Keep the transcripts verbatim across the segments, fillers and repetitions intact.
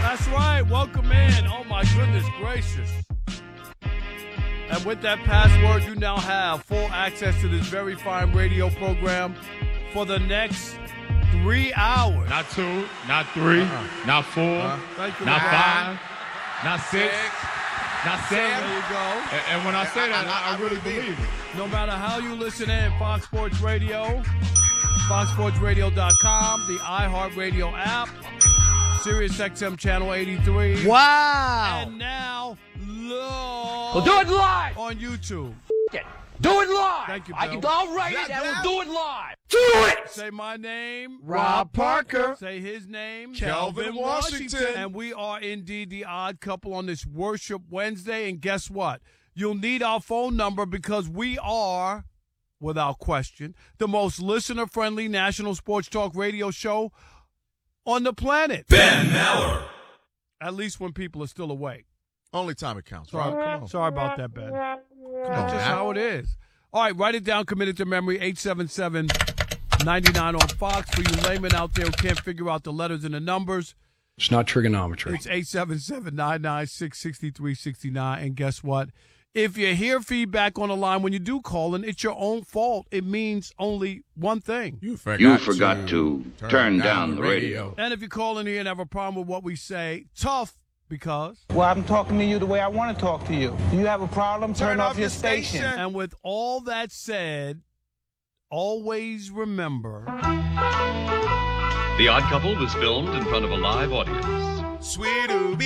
That's right. Welcome in. Oh, my goodness gracious. And with that password, you now have full access to this very fine radio program for the next three hours. Not two, not three, uh-huh. not four, uh-huh. not five, not six, six not seven. There you go. And, and when I say that, I, I, I really believe it. No matter how you listen in, Fox Sports Radio, fox sports radio dot com, the iHeartRadio app, Sirius X M Channel eighty-three. Wow. And now, look. We'll do it live. On YouTube. It. Do it live. Thank you, Bill. I can, I'll write it and we'll do it live. Do it. Say my name. Rob Parker. Say his name. Kelvin Washington. And we are indeed the odd couple on this Worship Wednesday. And guess what? You'll need our phone number because we are, without question, the most listener-friendly national sports talk radio show on the planet. Ben Maller. At least when people are still awake. Only time it counts. Sorry, Rob, come on. Sorry about that, Ben. Come on, That's just man. how it is. All right, write it down, commit it to memory, eight seven seven, nine nine on Fox. For you laymen out there who can't figure out the letters and the numbers, it's not trigonometry. It's eight seven seven, nine nine six, six three six nine. And guess what? If you hear feedback on the line when you do call in, it's your own fault. It means only one thing. You forgot, you forgot to, to turn, turn down, down the radio. radio. And if you call in here and have a problem with what we say, tough. Because? Well, I'm talking to you the way I want to talk to you. Do you have a problem? Turn, Turn off, off your station. station. And with all that said, always remember. The Odd Couple was filmed in front of a live audience. Sweet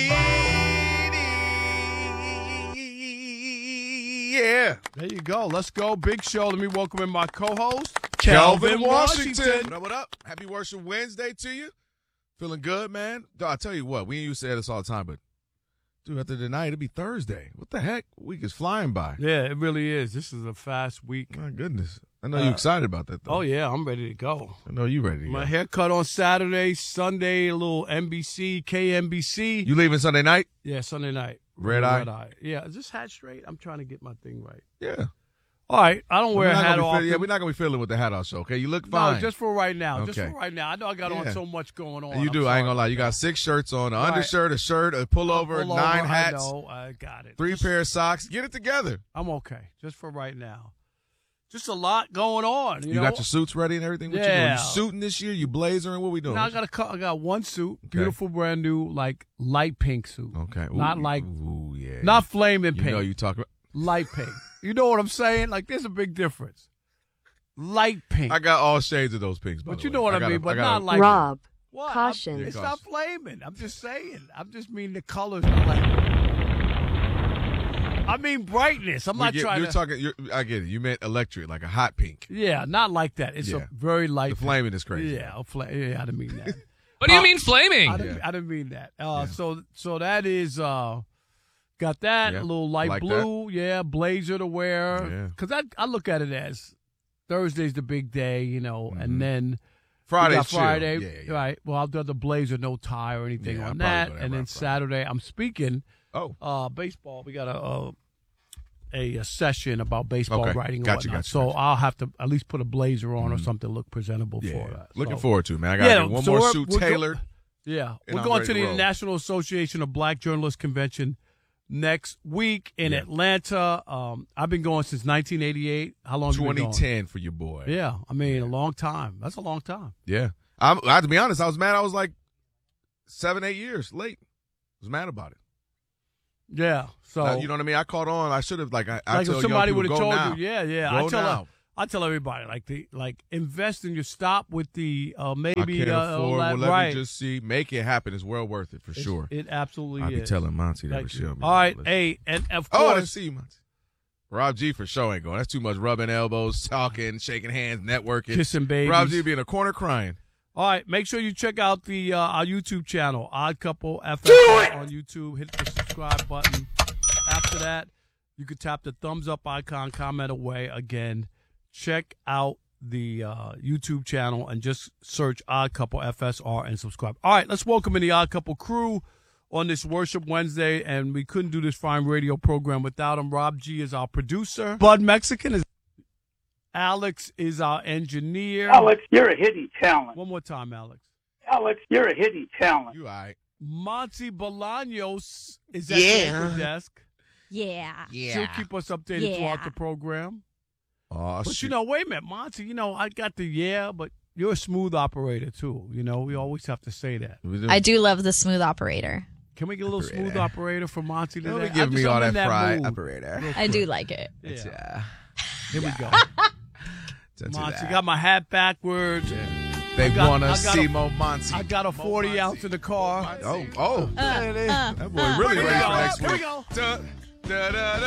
yeah. There you go. Let's go. Big show. Let me welcome in my co-host, Kelvin, Kelvin Washington. Washington. What up, what up? Happy Worship Wednesday to you. Feeling good, man? I'll tell you what, we used to say this all the time, but, dude, after tonight, it'll be Thursday. What the heck? Week is flying by. Yeah, it really is. This is a fast week. My goodness. I know uh, you're excited about that, though. Oh, yeah, I'm ready to go. I know you're ready to My go. haircut on Saturday, Sunday, a little N B C, K N B C. You leaving Sunday night? Yeah, Sunday night. Red eye? Red eye. Yeah, is this hat straight? I'm trying to get my thing right. Yeah. All right, I don't wear a hat off. Yeah, we're not going to be fiddling with the hat off show, okay? You look fine. No, just for right now. Okay. Just for right now. I know I got yeah. on so much going on. You do. I ain't going to lie. You got six shirts on, an right. undershirt, a shirt, a pullover, pull nine over, hats. I know. I got it. Three just, pair of socks. Get it together. I'm okay. Just for right now. Just a lot going on. You, you know? got your suits ready and everything? What yeah. you, you suiting this year? You blazering? What we doing? No, I got a, I got one suit. Okay. Beautiful, brand new, like light pink suit. Okay. Ooh, not like, ooh, yeah. not flaming pink. You know you talk about. Light pink. You know what I'm saying? Like, there's a big difference. Light pink. I got all shades of those pinks, by But the you way. know what I, I mean, a, but I not a, like Rob, what? caution. I'm, it's caution. not flaming. I'm just saying. I'm just mean the colors are like. I mean brightness. I'm we not get, trying you're to. Talking, you're, I get it. You meant electric, like a hot pink. Yeah, not like that. It's yeah. a very light. The flaming pink. is crazy. Yeah, a fla- yeah, I didn't mean that. What do you uh, mean flaming? I didn't, yeah. I didn't mean that. Uh, yeah. So, so that is uh, got that yeah. a little light like blue. That. Yeah, blazer to wear. Yeah. Because I I look at it as Thursday's the big day, you know, mm-hmm. and then. Friday's Friday, chill. Yeah, yeah. right? Well, I'll do the blazer, no tie or anything yeah, on that, that, and then Saturday, I'm speaking. Oh, uh, baseball. We got a uh, a, a session about baseball okay. writing and gotcha, whatnot. gotcha, so gotcha. I'll have to at least put a blazer on mm. or something to look presentable yeah. for that. Looking so, forward to it, man. I got yeah, one so more suit go- tailored. Yeah, we're going to to the roll. National Association of Black Journalists Convention next week in yeah. Atlanta. Um, I've been going since nineteen eighty-eight. How long? twenty ten have you been going? For your boy. Yeah, I mean yeah. a long time. That's a long time. Yeah. I'm, I, to be honest, I was mad. I was like seven, eight years late. I was mad about it. Yeah. So uh, you know what I mean? I caught on. I should have like I, I like tell if somebody would have told now. you, yeah, yeah. Go I tell now. I tell everybody like the like invest in your stop with the uh, maybe I can't uh, afford. that, Well, let right. me just see. Make it happen. It's well worth it for it's, sure. It absolutely I'll is. be telling Monty that Thank for you. sure. All right, Listen. hey, and of course, oh, I didn't see you, Monty. Rob G for sure ain't going. That's too much rubbing elbows, talking, shaking hands, networking, kissing babies. Rob G be in a corner crying. All right, make sure you check out the uh, our YouTube channel, Odd Couple F S on YouTube. Hit the subscribe button. After that, you can tap the thumbs up icon, comment away. Again, check out the uh, YouTube channel and just search Odd Couple F S R and subscribe. All right, let's welcome in the Odd Couple crew on this Worship Wednesday, and we couldn't do this fine radio program without him. Rob G is our producer. Bud Mexican is. Alex is our engineer. Alex, you're a hidden talent. One more time, Alex. Alex, you're a hidden talent. You all right. Monty Bolaños is at Yeah. the anchor desk. Yeah. She'll keep us updated Yeah. throughout the program. Oh, But shit. you know, wait a minute, Monty. You know, I got the yeah, but you're a smooth operator too. You know, we always have to say that. I do love the smooth operator. Can we get a little Operator. smooth operator from Monty Don't today? be giving I me just- all I'm in that fried mood. Operator. Real I do quick. like it. Yeah. Yeah. Here we go. Don't do Monty that. got my hat backwards. They I got- want I to got see a- Mo Monty. I got a forty ounce in the car. Oh, oh. Uh, uh, That boy really Here we ready go. for next Here we week. go. Da, da, da,